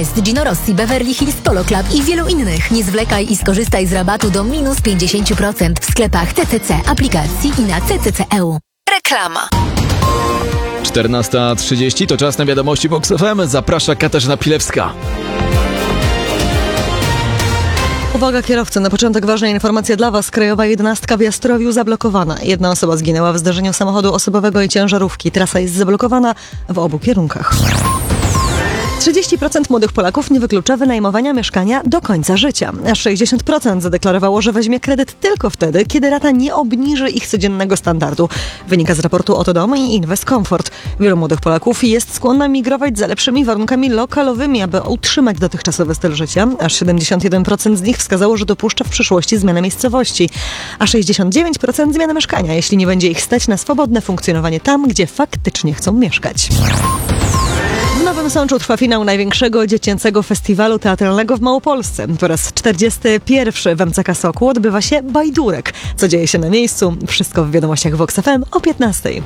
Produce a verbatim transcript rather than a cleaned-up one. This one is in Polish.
West, Gino Rossi, Beverly Hills Polo Club i wielu innych. Nie zwlekaj i skorzystaj z rabatu do minus pięćdziesiąt procent w sklepach T C C, aplikacji i na C C C kropka E U. Reklama. czternasta trzydzieści to czas na wiadomości Box F M. Zaprasza Katarzyna Pilewska. Uwaga kierowcy, na początek ważna informacja dla Was. Krajowa jedenastka w Jastrowiu zablokowana. Jedna osoba zginęła w zdarzeniu samochodu osobowego i ciężarówki. Trasa jest zablokowana w obu kierunkach. trzydzieści procent młodych Polaków nie wyklucza wynajmowania mieszkania do końca życia. Aż sześćdziesiąt procent zadeklarowało, że weźmie kredyt tylko wtedy, kiedy rata nie obniży ich codziennego standardu. Wynika z raportu Oto Dom i Invest Comfort. Wielu młodych Polaków jest skłonna migrować za lepszymi warunkami lokalowymi, aby utrzymać dotychczasowy styl życia. Aż siedemdziesiąt jeden procent z nich wskazało, że dopuszcza w przyszłości zmianę miejscowości. A sześćdziesiąt dziewięć procent zmianę mieszkania, jeśli nie będzie ich stać na swobodne funkcjonowanie tam, gdzie faktycznie chcą mieszkać. W Nowym Sączu trwa finał największego dziecięcego festiwalu teatralnego w Małopolsce. Po raz czterdziesty pierwszy w M C K Sokół odbywa się Bajdurek. Co dzieje się na miejscu? Wszystko w wiadomościach Vox F M o piętnastej.